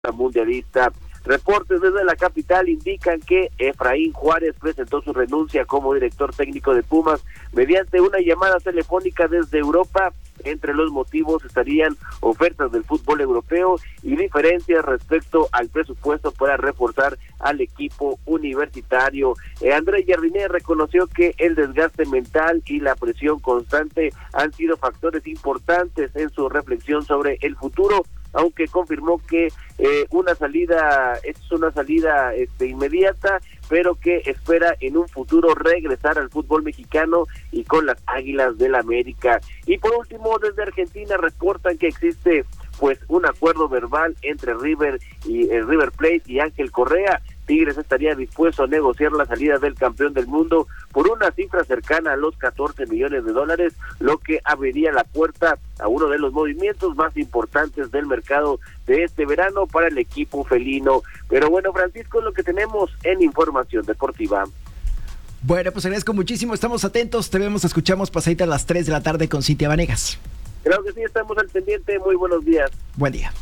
mundialista. Reportes desde la capital indican que Efraín Juárez presentó su renuncia como director técnico de Pumas mediante una llamada telefónica desde Europa. Entre los motivos estarían ofertas del fútbol europeo y diferencias respecto al presupuesto para reforzar al equipo universitario. Andrés Jardiner reconoció que el desgaste mental y la presión constante han sido factores importantes en su reflexión sobre el futuro, aunque confirmó que es una salida inmediata, pero que espera en un futuro regresar al fútbol mexicano y con las Águilas del América. Y por último, desde Argentina reportan que existe pues un acuerdo verbal entre River Plate y Ángel Correa. Tigres estaría dispuesto a negociar la salida del campeón del mundo por una cifra cercana a los $14 millones, lo que abriría la puerta a uno de los movimientos más importantes del mercado de este verano para el equipo felino. Pero bueno, Francisco, es lo que tenemos en información deportiva. Bueno, pues agradezco muchísimo, estamos atentos, te vemos, escuchamos pasadita a las 3 de la tarde con Cintia Vanegas. Claro que sí, estamos al pendiente, muy buenos días. Buen día.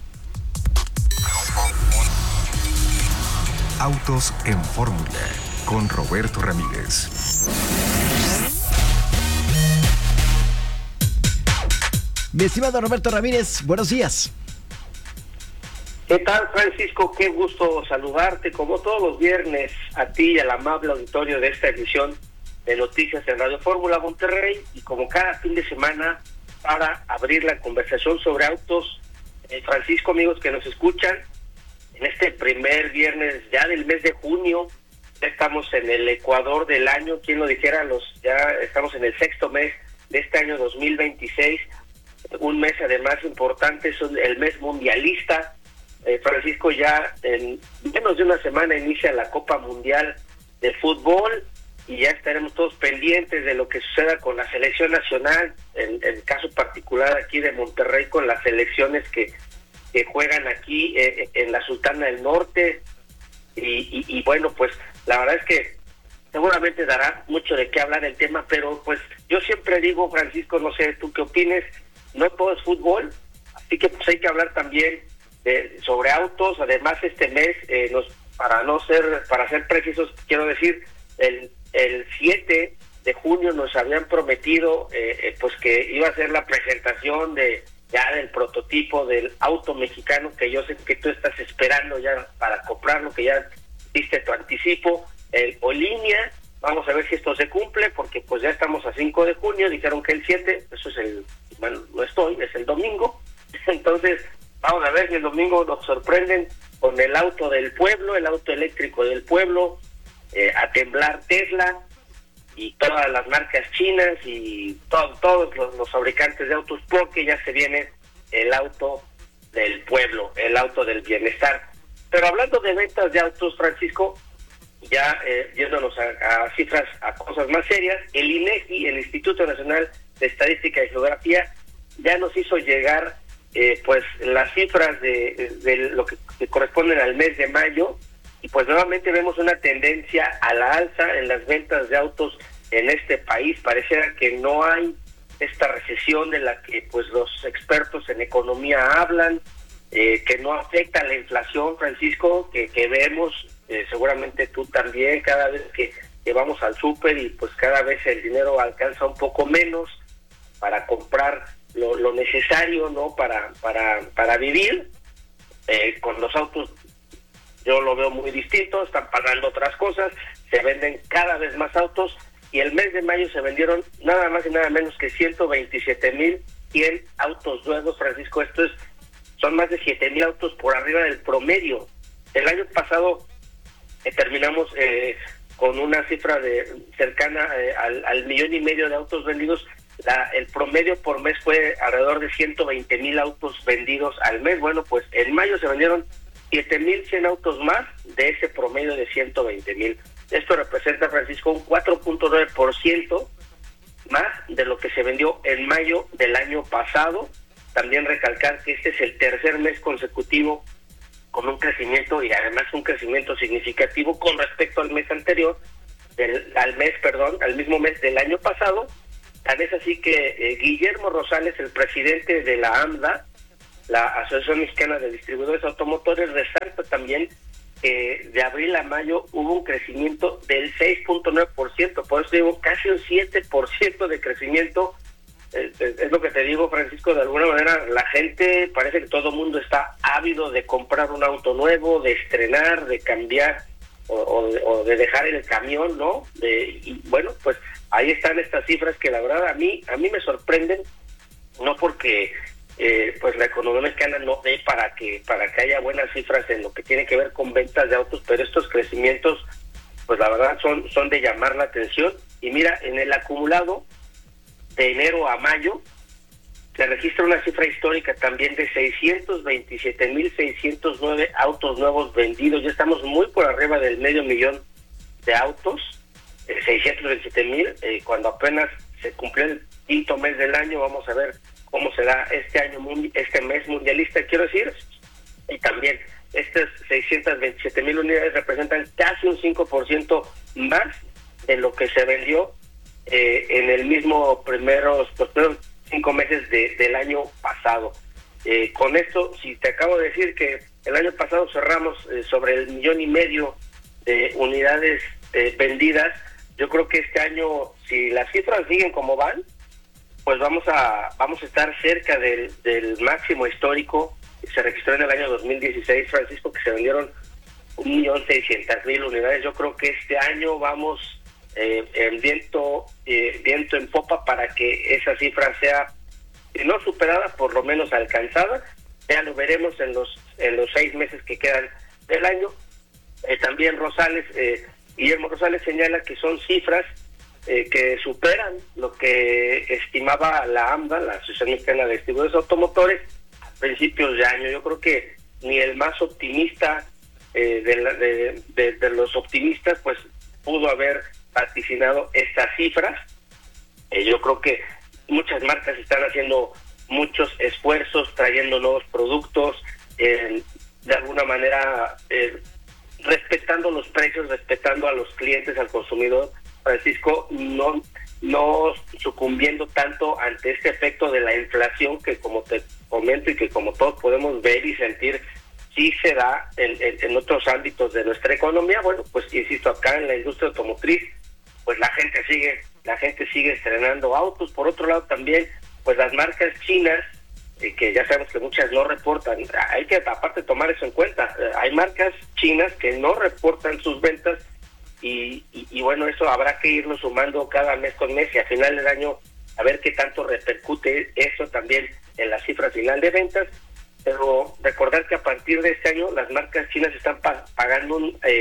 Autos en Fórmula, con Roberto Ramírez. Mi estimado Roberto Ramírez, buenos días. ¿Qué tal, Francisco? Qué gusto saludarte, como todos los viernes, a ti y al amable auditorio de esta edición de Noticias en Radio Fórmula Monterrey, y como cada fin de semana, para abrir la conversación sobre autos. Francisco, amigos que nos escuchan, en este primer viernes ya del mes de junio, ya estamos en el ecuador del año, quien lo dijera, ya estamos en el sexto mes de este año 2026, un mes además importante, es el mes mundialista. Francisco, ya en menos de una semana inicia la Copa Mundial de Fútbol y ya estaremos todos pendientes de lo que suceda con la selección nacional, en el caso particular aquí de Monterrey, con las selecciones que juegan aquí en la Sultana del Norte, y bueno, pues la verdad es que seguramente dará mucho de qué hablar el tema, pero pues yo siempre digo, Francisco, no sé tú qué opines, no todo es fútbol, así que pues hay que hablar también sobre autos. Además, este mes, para ser precisos, quiero decir, el 7 de junio nos habían prometido pues que iba a ser la presentación del prototipo del auto mexicano, que yo sé que tú estás esperando ya para comprarlo, que ya diste tu anticipo, el Olinia. Vamos a ver si esto se cumple, porque pues ya estamos a 5 de junio, dijeron que el 7, eso es es el domingo. Entonces, vamos a ver si el domingo nos sorprenden con el auto del pueblo, el auto eléctrico del pueblo, a temblar Tesla y todas las marcas chinas y todos los fabricantes de autos, porque ya se viene el auto del pueblo, el auto del bienestar. Pero hablando de ventas de autos, Francisco, ya yéndonos a cifras, a cosas más serias, el INEGI, el Instituto Nacional de Estadística y Geografía, ya nos hizo llegar pues las cifras de lo que corresponden al mes de mayo, y pues nuevamente vemos una tendencia a la alza en las ventas de autos en este país. Pareciera que no hay esta recesión de la que pues los expertos en economía hablan, que no afecta a la inflación, Francisco, que vemos, seguramente tú también, cada vez que vamos al súper, y pues cada vez el dinero alcanza un poco menos para comprar lo necesario, ¿no? Para vivir. Con los autos yo lo veo muy distinto, están pagando otras cosas, se venden cada vez más autos, y el mes de mayo se vendieron nada más y nada menos que 127,100 autos nuevos, Francisco. Son más de 7,000 autos por arriba del promedio. El año pasado terminamos con una cifra cercana al 1,5 millones de autos vendidos. El promedio por mes fue alrededor de 120,000 autos vendidos al mes. Bueno, pues en mayo se vendieron 7,100 autos más de ese promedio de 120,000. Esto representa, Francisco, un 4.9% más de lo que se vendió en mayo del año pasado. También recalcar que este es el tercer mes consecutivo con un crecimiento, y además un crecimiento significativo con respecto al mes anterior, al mismo mes del año pasado. Tan es así que Guillermo Rosales, el presidente de la AMDA, la Asociación Mexicana de Distribuidores Automotores resalta también que de abril a mayo hubo un crecimiento del 6.9%, por eso digo casi un 7% de crecimiento. Es lo que te digo, Francisco, de alguna manera la gente, parece que todo el mundo está ávido de comprar un auto nuevo, de estrenar, de cambiar o de dejar el camión, ¿no? Y bueno, pues ahí están estas cifras que la verdad a mí me sorprenden, no porque pues la economía mexicana no dé para que haya buenas cifras en lo que tiene que ver con ventas de autos, pero estos crecimientos, pues la verdad son de llamar la atención. Y mira, en el acumulado de enero a mayo se registra una cifra histórica también de 627,609 autos nuevos vendidos. Ya estamos muy por arriba del 500,000 de autos, 627,000, cuando apenas se cumplió el quinto mes del año. Vamos a ver cómo será este mes mundialista, quiero decir. Y también estas 627,000 unidades representan casi un 5% más de lo que se vendió en el mismo primeros 5 meses del año pasado. Con esto, si te acabo de decir que el año pasado cerramos sobre el 1,5 millones de unidades vendidas, yo creo que este año, si las cifras siguen como van, pues vamos a estar cerca del máximo histórico que se registró en el año 2016, Francisco, que se vendieron 1,600,000 unidades. Yo creo que este año vamos en viento en popa para que esa cifra sea, si no superada, por lo menos alcanzada. Ya lo veremos en los 6 meses que quedan del año. También Guillermo Rosales señala que son cifras que superan lo que estimaba la AMDA, la Asociación Mexicana de Distribuidores Automotores, a principios de año. Yo creo que ni el más optimista de los optimistas pues pudo haber vaticinado estas cifras. Yo creo que muchas marcas están haciendo muchos esfuerzos, trayendo nuevos productos, de alguna manera respetando los precios, respetando a los clientes, al consumidor, Francisco, no sucumbiendo tanto ante este efecto de la inflación que, como te comento y que como todos podemos ver y sentir, sí se da en otros ámbitos de nuestra economía. Bueno, pues insisto, acá en la industria automotriz, pues la gente sigue estrenando autos. Por otro lado también, pues las marcas chinas, que ya sabemos que muchas no reportan, hay que aparte tomar eso en cuenta. Hay marcas chinas que no reportan sus ventas y bueno, eso habrá que irlo sumando cada mes con mes y a final del año a ver qué tanto repercute eso también en la cifra final de ventas. Pero recordar que a partir de este año las marcas chinas están pagando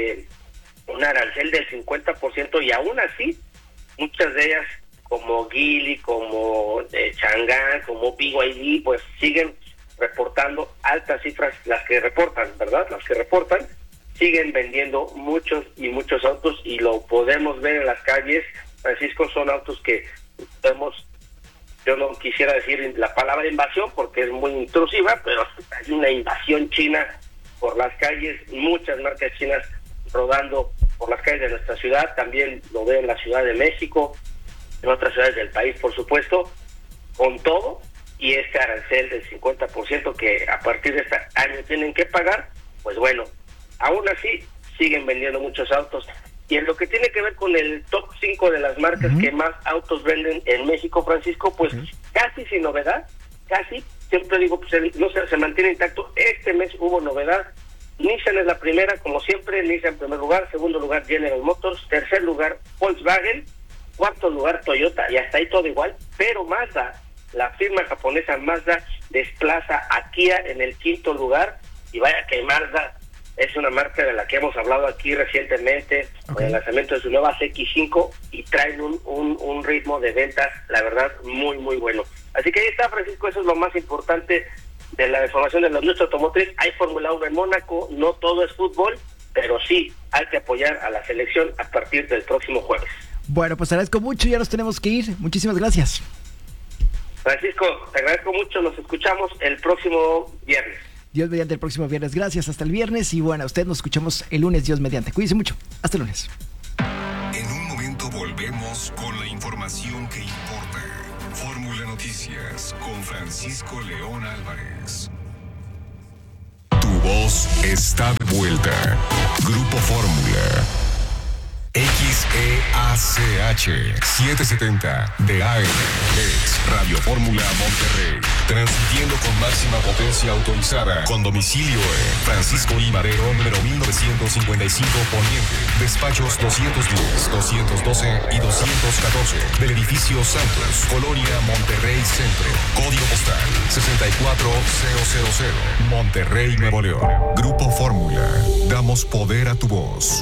un arancel del 50% y aún así muchas de ellas como Geely, como Chang'an, como BYD, pues siguen reportando altas cifras, las que reportan, ¿verdad? Las que reportan siguen vendiendo muchos y muchos autos y lo podemos ver en las calles, Francisco. Son autos que vemos, yo no quisiera decir la palabra invasión porque es muy intrusiva, pero hay una invasión china por las calles, muchas marcas chinas rodando por las calles de nuestra ciudad. También lo veo en la Ciudad de México, en otras ciudades del país, por supuesto, con todo, y este arancel del 50% que a partir de este año tienen que pagar, pues bueno, aún así siguen vendiendo muchos autos. Y en lo que tiene que ver con el top 5 de las marcas que más autos venden en México, Francisco, pues casi sin novedad, casi, siempre digo, pues se mantiene intacto. Este mes hubo novedad. Nissan es la primera, como siempre, Nissan en primer lugar, segundo lugar General Motors, tercer lugar Volkswagen, cuarto lugar Toyota, y hasta ahí todo igual, pero Mazda, la firma japonesa Mazda, desplaza a Kia en el quinto lugar, y vaya que Mazda es una marca de la que hemos hablado aquí recientemente, con el lanzamiento de su nueva CX-5, y traen un ritmo de ventas, la verdad, muy, muy bueno. Así que ahí está, Francisco, eso es lo más importante de la información de la industria automotriz. Hay Fórmula 1 en Mónaco, no todo es fútbol, pero sí hay que apoyar a la selección a partir del próximo jueves. Bueno, pues te agradezco mucho, ya nos tenemos que ir. Muchísimas gracias. Francisco, te agradezco mucho, nos escuchamos el próximo viernes. Dios mediante el próximo viernes. Gracias, hasta el viernes. Y bueno, a usted nos escuchamos el lunes, Dios mediante. Cuídense mucho. Hasta el lunes. En un momento volvemos con la información que importa. Fórmula Noticias con Francisco León Álvarez. voz está de vuelta. Grupo Fórmula. XEACH 770 de AM es Radio Fórmula Monterrey, transmitiendo con máxima potencia autorizada, con domicilio en Francisco I. Madero, número 1955 Poniente, despachos 210, 212 y 214 del edificio Santos, Colonia Monterrey Centro, código postal 64000, Monterrey, Nuevo León. Grupo Fórmula, damos poder a tu voz.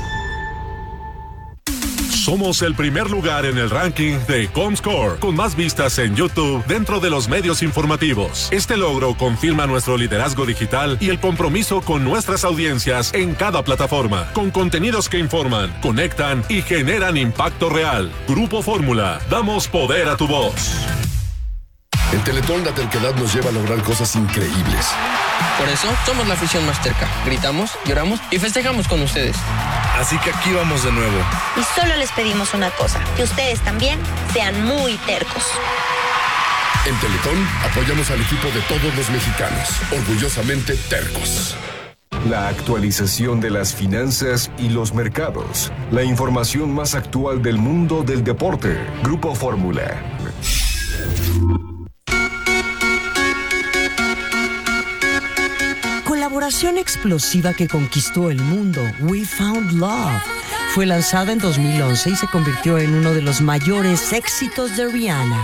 Somos el primer lugar en el ranking de Comscore, con más vistas en YouTube dentro de los medios informativos. Este logro confirma nuestro liderazgo digital y el compromiso con nuestras audiencias en cada plataforma, con contenidos que informan, conectan y generan impacto real. Grupo Fórmula, damos poder a tu voz. En Teletón la terquedad nos lleva a lograr cosas increíbles. Por eso somos la afición más terca. Gritamos, lloramos y festejamos con ustedes. Así que aquí vamos de nuevo. Y solo les pedimos una cosa, que ustedes también sean muy tercos. En Teletón apoyamos al equipo de todos los mexicanos, orgullosamente tercos. La actualización de las finanzas y los mercados. La información más actual del mundo del deporte. Grupo Fórmula. Colaboración explosiva que conquistó el mundo, We Found Love. Fue lanzada en 2011 y se convirtió en uno de los mayores éxitos de Rihanna.